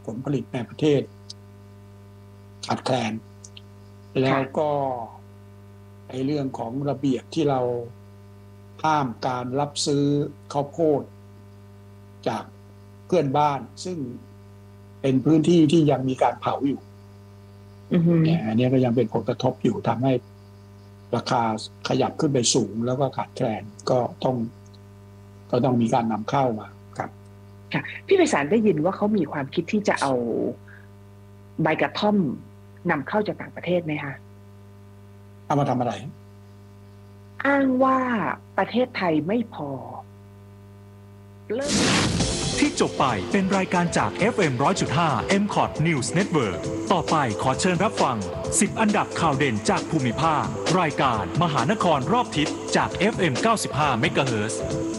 ผลผลิตในประเทศขาดแคลนแล้วก็ในเรื่องของระเบียบที่เราห้ามการรับซื้อข้าวโพดจากเพื่อนบ้านซึ่งเป็นพื้นที่ที่ยังมีการเผาอยู่เนี่ยอันนี้ก็ยังเป็นผลกระทบอยู่ทำให้ราคาขยับขึ้นไปสูงแล้วก็ขาดแคลนก็ต้องมีการนำเข้ามาครับค่ะพี่ไพศาลได้ยินว่าเขามีความคิดที่จะเอาใบกระท่อมนำเข้าจากต่างประเทศไหมคะเอามาทำอะไรอ้างว่าประเทศไทยไม่พอที่จบไปเป็นรายการจาก FM 100.5 MCOT News Network ต่อไปขอเชิญรับฟัง10อันดับข่าวเด่นจากภูมิภาครายการมหานครรอบทิศจาก FM 95 MHz